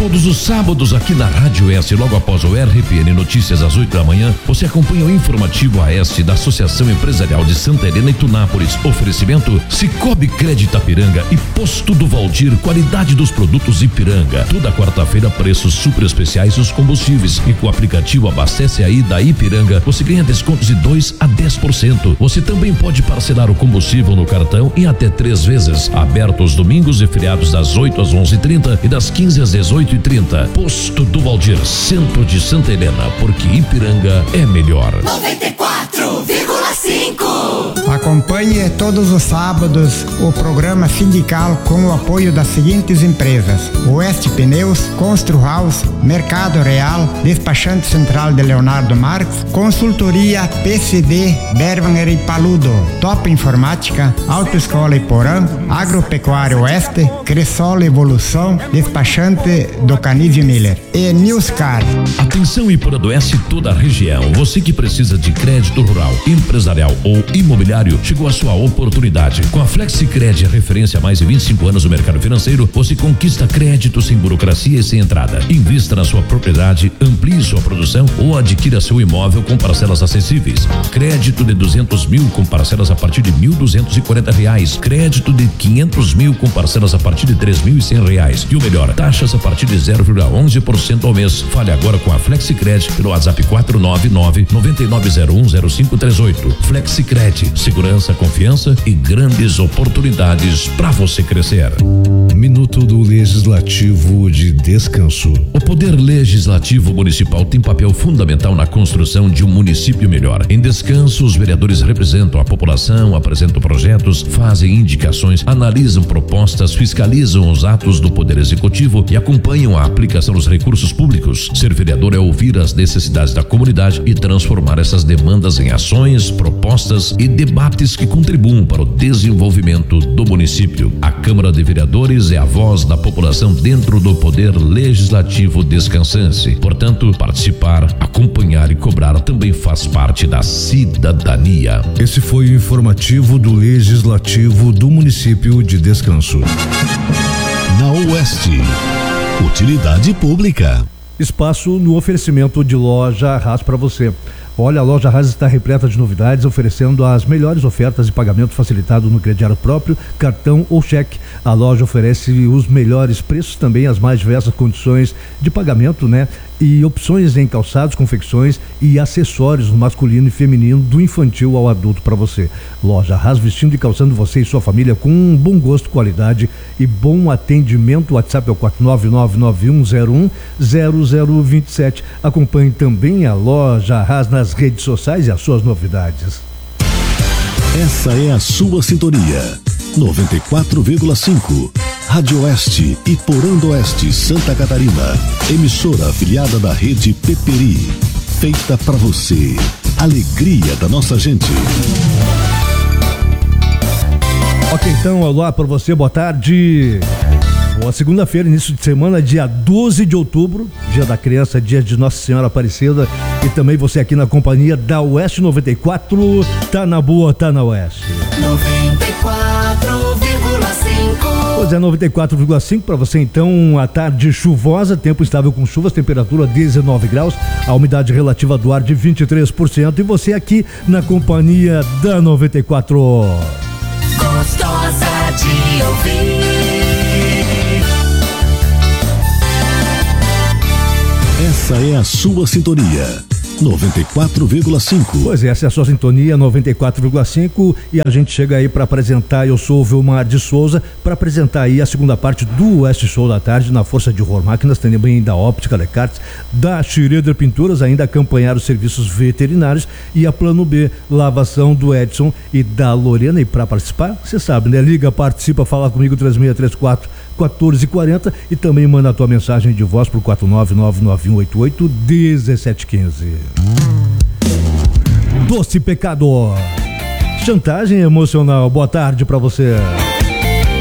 Todos os sábados aqui na Rádio S, logo após o RPN Notícias às 8 da manhã, você acompanha o informativo AS da Associação Empresarial de Santa Helena e Tunápolis. Oferecimento Cicobi Crédito Ipiranga e Posto do Valdir, qualidade dos produtos Ipiranga. Toda quarta-feira, preços super especiais dos combustíveis. E com o aplicativo Abastece Aí da Ipiranga, você ganha descontos de 2 a 10%. Você também pode parcelar o combustível no cartão em até 3 vezes. Aberto aos domingos e feriados das 8 às 11h30 e das 15 às 18h30. Posto do Valdir, centro de Santa Helena, porque Ipiranga é melhor. 94,5. Acompanhe todos os sábados o programa sindical com o apoio das seguintes empresas: Oeste Pneus, Constru House, Mercado Real, Despachante Central de Leonardo Marques, Consultoria PCD Berwanger e Paludo, Top Informática, Autoescola Iporã, Agropecuário Oeste, Cressol Evolução, Despachante do Canide Miller e Newscar. Atenção Iporã do Oeste e toda a região. Você que precisa de crédito rural, empresarial ou imobiliário, chegou a sua oportunidade. Com a FlexiCred, referência há mais de 25 anos no mercado financeiro, você conquista crédito sem burocracia e sem entrada. Invista na sua propriedade, amplie sua produção ou adquira seu imóvel com parcelas acessíveis. Crédito de 200 mil com parcelas a partir de R$1.240. Crédito de 500 mil com parcelas a partir de R$3.100. E o melhor, taxas a partir de 0,11% ao mês. Fale agora com a FlexiCred pelo WhatsApp 499-9901-0538. FlexiCred, segurança, confiança e grandes oportunidades para você crescer. Minuto do Legislativo de Descanso. O Poder Legislativo Municipal tem papel fundamental na construção de um município melhor. Em Descanso, os vereadores representam a população, apresentam projetos, fazem indicações, analisam propostas, fiscalizam os atos do Poder Executivo e acompanham a aplicação dos recursos públicos. Ser vereador é ouvir as necessidades da comunidade e transformar essas demandas em ações, propostas e debates que contribuam para o desenvolvimento do município. A Câmara de Vereadores é a voz da população dentro do Poder Legislativo descansense. Portanto, participar, acompanhar e cobrar também faz parte da cidadania. Esse foi o informativo do Legislativo do município de Descanso. Na Oeste, utilidade pública. Espaço no oferecimento de Loja Arras para você. Olha, a Loja Arras está repleta de novidades, oferecendo as melhores ofertas de pagamento facilitado no crediário próprio, cartão ou cheque. A loja oferece os melhores preços, também as mais diversas condições de pagamento, né? E opções em calçados, confecções e acessórios masculino e feminino, do infantil ao adulto para você. Loja Arras, vestindo e calçando você e sua família com um bom gosto, qualidade e bom atendimento. O WhatsApp é o 49991010027. Acompanhe também a Loja Arras nas redes sociais e as suas novidades. Essa é a sua sintonia. 94,5. Rádio Oeste, Iporã do Oeste, Santa Catarina. Emissora afiliada da rede Peperi. Feita para você. Alegria da nossa gente. Ok, então, olá para você, boa tarde. Boa segunda-feira, início de semana, dia 12 de outubro, dia da criança, dia de Nossa Senhora Aparecida. E também você aqui na companhia da Oeste 94, tá na boa, tá na Oeste. 94,5. Pois é, 94,5 para você então, a tarde chuvosa, tempo estável com chuvas, temperatura 19 graus, a umidade relativa do ar de 23%. E você aqui na companhia da 94. Gostosa de ouvir. Essa é a sua sintonia. 94,5. Pois é, essa é a sua sintonia 94,5 e a gente chega aí para apresentar. Eu sou o Vilmar de Souza, para apresentar aí a segunda parte do Oeste Show da tarde na Força de Horror Máquinas, também da Óptica Lecartes, da Schroeder Pinturas, ainda acompanhar os serviços veterinários e a Plano B, lavação do Edson e da Lorena. E para participar, você sabe, né? Liga, participa, fala comigo 3634-1440 e também manda a tua mensagem de voz pro 4999188-1715. Doce Pecado, chantagem emocional. Boa tarde pra você.